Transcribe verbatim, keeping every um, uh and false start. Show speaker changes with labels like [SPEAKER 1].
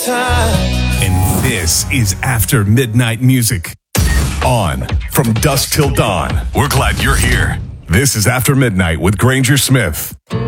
[SPEAKER 1] And this is After Midnight Music. On from dusk till dawn. We're glad you're here. This is After Midnight with Granger Smith.